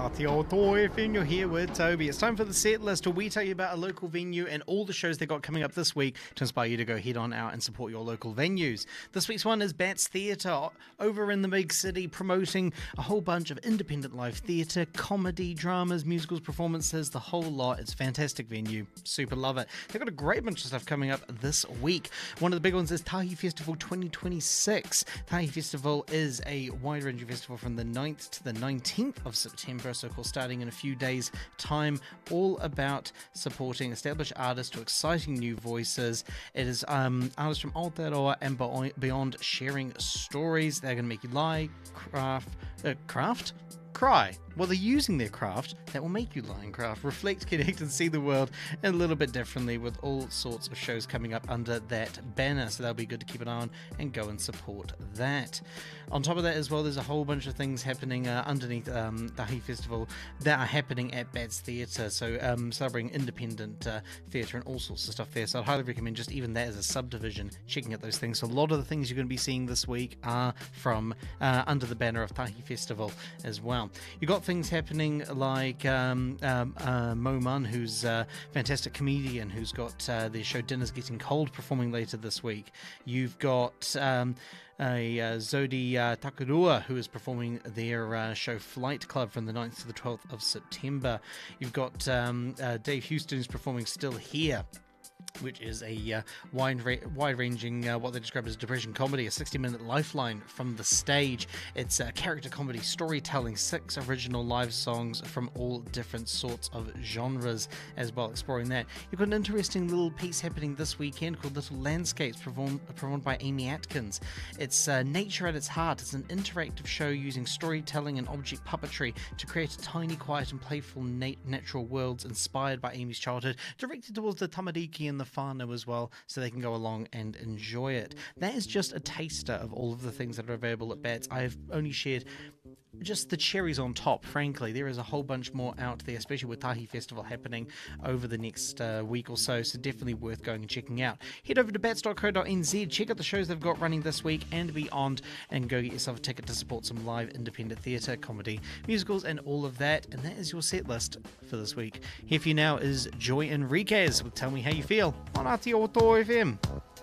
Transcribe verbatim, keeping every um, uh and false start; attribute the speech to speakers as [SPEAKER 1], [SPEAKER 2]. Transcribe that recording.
[SPEAKER 1] Aotearoa F M, you're here with Toby. It's time for the set list where we tell you about a local venue and all the shows they've got coming up this week to inspire you to go head on out and support your local venues. This week's one is Bats Theatre, over in the big city, promoting a whole bunch of independent live theatre, comedy, dramas, musicals, performances, the whole lot. It's a fantastic venue. Super love it. They've got a great bunch of stuff coming up this week. One of the big ones is Tahi Festival twenty twenty-six. Tahi Festival is a wide-ranging festival from the ninth to the nineteenth of September, so of course starting in a few days' time, all about supporting established artists to exciting new voices. It is um, artists from Aotearoa and beyond sharing stories. They're going to make you lie, craft, uh, craft? Cry. Well, they're using their craft that will make you lie and craft, reflect, connect, and see the world a little bit differently, with all sorts of shows coming up under that banner. So that'll be good to keep an eye on and go and support that. On top of that as well, there's a whole bunch of things happening uh, underneath um, the Tahi Festival that are happening at Bats Theatre. So um, celebrating independent uh, theatre and all sorts of stuff there. So I'd highly recommend just even that as a subdivision, checking out those things. So a lot of the things you're going to be seeing this week are from uh, under the banner of Tahi Festival as well. You've got things happening like um, um, uh, Mo Munn, who's a fantastic comedian who's got uh, their show Dinner's Getting Cold performing later this week. You've got um, a uh, Zodi uh, Takarua, who is performing their uh, show Flight Club from the ninth to the twelfth of September. You've got um, uh, Dave Houston, who's performing Still Here, which is a uh, wide, ra- wide-ranging, uh, what they describe as depression comedy, a sixty-minute lifeline from the stage. It's uh, character comedy, storytelling, six original live songs from all different sorts of genres as well, exploring that. You've got an interesting little piece happening this weekend called Little Landscapes, performed, performed by Amy Atkins. It's uh, nature at its heart. It's an interactive show using storytelling and object puppetry to create a tiny, quiet and playful nat- natural worlds inspired by Amy's childhood, directed towards the tamariki and the whānau as well, so they can go along and enjoy it. That is just a taster of all of the things that are available at Bats. I've only shared just the cherries on top, frankly. There is a whole bunch more out there, especially with Tahi Festival happening over the next uh, week or so, so definitely worth going and checking out. Head over to bats dot co dot n z, check out the shows they've got running this week and beyond, and go get yourself a ticket to support some live independent theatre, comedy, musicals, and all of that. And that is your set list for this week. Here for you now is Joy Enriquez with Tell Me How You Feel on Aotearoa F M.